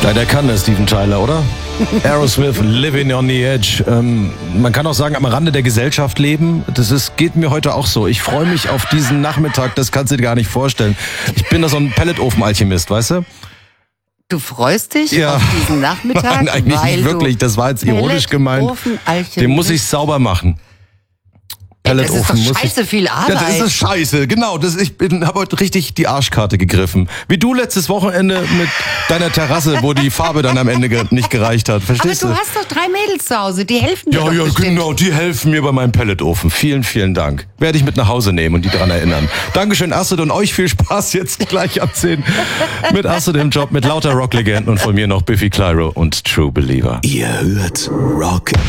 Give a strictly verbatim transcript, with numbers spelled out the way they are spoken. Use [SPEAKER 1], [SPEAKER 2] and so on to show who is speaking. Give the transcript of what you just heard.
[SPEAKER 1] Ja, der kann das, Steven Tyler, oder? Aerosmith, Living on the Edge. Ähm, man kann auch sagen, am Rande der Gesellschaft leben. Das ist, geht mir heute auch so. Ich freue mich auf diesen Nachmittag, das kannst du dir gar nicht vorstellen. Ich bin da so ein Pelletofen-Alchemist, weißt du?
[SPEAKER 2] Du freust dich
[SPEAKER 1] ja.
[SPEAKER 2] auf diesen Nachmittag?
[SPEAKER 1] Nein, eigentlich
[SPEAKER 2] weil
[SPEAKER 1] nicht wirklich. Das war jetzt ironisch gemeint. Den muss ich sauber machen.
[SPEAKER 2] Das ist doch scheiße viel Arbeit.
[SPEAKER 1] Ja, das ist scheiße, genau. Das, ich habe heute richtig die Arschkarte gegriffen. Wie du letztes Wochenende mit deiner Terrasse, wo die Farbe dann am Ende ge- nicht gereicht hat. Verstehst du?
[SPEAKER 2] Aber du hast doch drei Mädels zu Hause, die helfen dir
[SPEAKER 1] Ja,
[SPEAKER 2] doch
[SPEAKER 1] ja,
[SPEAKER 2] bestimmt.
[SPEAKER 1] genau, die helfen mir bei meinem Pelletofen. Vielen, vielen Dank. Werde ich mit nach Hause nehmen und die dran erinnern. Dankeschön, Astrid, und euch viel Spaß jetzt gleich ab zehn mit Astrid im Job, mit lauter Rocklegenden und von mir noch Biffy Clyro und True Believer.
[SPEAKER 3] Ihr hört Rock